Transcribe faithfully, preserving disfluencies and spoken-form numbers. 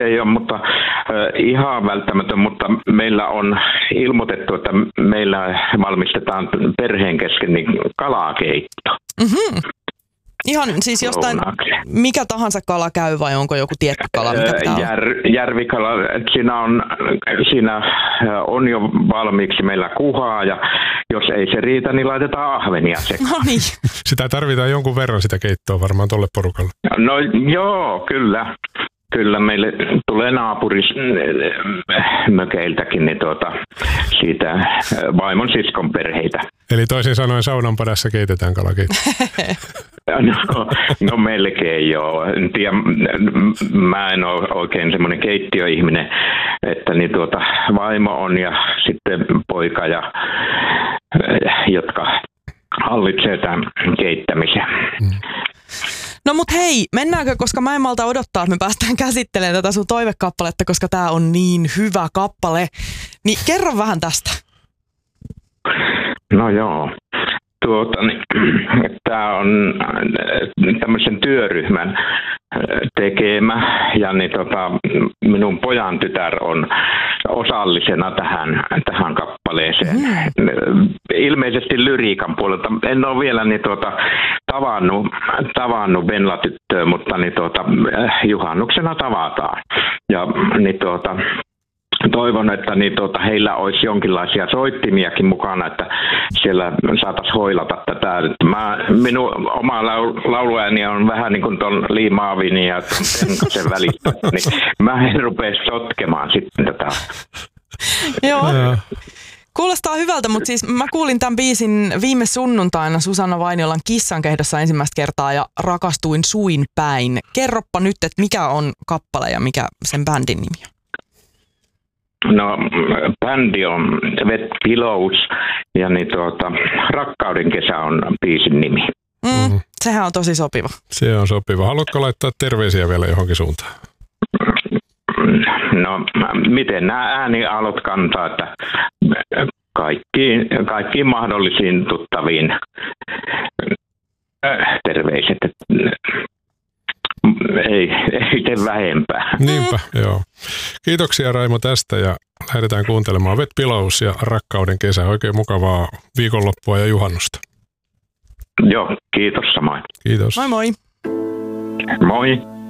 ei ole, mutta äh, ihan välttämätön, mutta meillä on ilmoitettu, että meillä valmistetaan perheen kesken niin kalakeitto. Mm-hmm. Ihan siis jostain, mikä tahansa kala käy vai onko joku tietty kala, mikä pitää olla? Jär, järvikala, siinä on, siinä on jo valmiiksi meillä kuhaa ja jos ei se riitä, niin laitetaan ahvenia sekaan. No niin. Sitä tarvitaan jonkun verran sitä keittoa varmaan tolle porukalle. No joo, kyllä. Kyllä meille tulee naapurismökeiltäkin niin tuota, siitä vaimon siskon perheitä. Eli toisin sanoen saunan padassa keitetään kalakeitto. No, no melkein joo. En tiedä, mä en ole oikein semmoinen keittiöihminen, että niin tuota, vaimo on ja sitten poika, ja, jotka hallitsee tämän keittämisen. Mm. No mut hei, mennäänkö, koska mä en malta odottaa, että me päästään käsittelemään tätä sun toivekappaletta, koska tää on niin hyvä kappale. Niin kerro vähän tästä. No joo. Tuota, tämä on tämmöisen työryhmän tekemä ja niin tota, minun pojan tytär on osallisena tähän, tähän kappaleeseen. Mm. Ilmeisesti lyriikan puolelta. En ole vielä niin tuota, tavannut, tavannut Venla-tyttöä, mutta niin tuota, juhannuksena tavataan. Ja niin tuota, toivon, että niin tuota, heillä olisi jonkinlaisia soittimiakin mukana, että siellä saataisiin hoilata tätä. Mä, minun oma lauluääni on vähän niin kuin tuon Lee Marvinin ja sen välistä, niin mä en rupea sotkemaan sitten tätä. Joo. Kuulostaa hyvältä, mutta siis mä kuulin tämän biisin viime sunnuntaina Susanna Vainiolan Kissankehdossa ensimmäistä kertaa ja rakastuin suin päin. Kerroppa nyt, että mikä on kappale ja mikä sen bändin nimi on? No, bändi on Wet Pillows ja niin tuota, Rakkauden kesä on biisin nimi. Mm, mm-hmm. Sehän on tosi sopiva. Se on sopiva. Haluatko laittaa terveisiä vielä johonkin suuntaan? No, miten nämä ääniaallot kantaa, että kaikkiin, kaikkiin mahdollisiin tuttaviin terveiset. Ei, ei tee vähempää. Niinpä, joo. Kiitoksia Raimo tästä ja lähdetään kuuntelemaan Wet Pillows ja Rakkauden kesä. Oikein mukavaa viikonloppua ja juhannusta. Joo, kiitos samoin. Kiitos. Moi moi. Moi.